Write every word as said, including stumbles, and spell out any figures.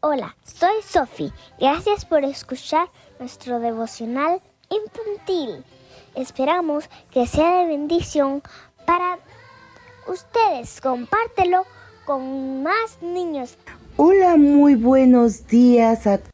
Hola, soy Sofi. Gracias por escuchar nuestro devocional infantil. Esperamos que sea de bendición para ustedes. Compártelo con más niños. Hola, muy buenos días a